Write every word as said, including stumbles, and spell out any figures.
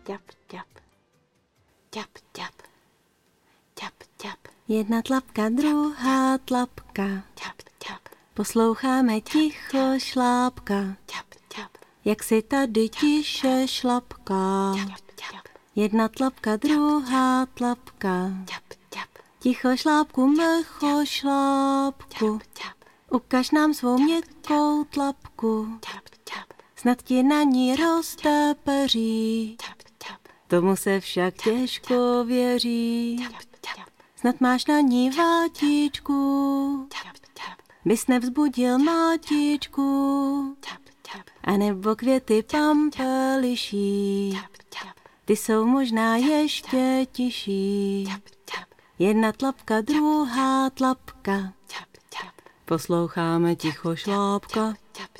ťap, ťap, ťap, ťap, ťap, ťap. Jedna tlapka, druhá tlapka, Ťap, ťap, posloucháme ticho šlápka, ťap, ťap, jak si tady tiše šlapká. ťap, ťap, Jedna tlapka, druhá tlapka, ťap, ťap, ticho šlápku, mecho šlápku, ťap, ukaž nám svou měkkou tlapku, ťap, ťap, snad ti na ní roste peří, ťap, ťap, tomu se však těžko věří. ťap, ťap, Snad máš na ní vátičku, ťap, ťap, bys nevzbudil mátičku, ťap, ťap, a nebo květy pampeliší, ťap, ťap, ty jsou možná ještě tiší. ťap, ťap, Jedna tlapka, druhá tlapka, ťap, ťap, posloucháme ticho šlápka, ťap,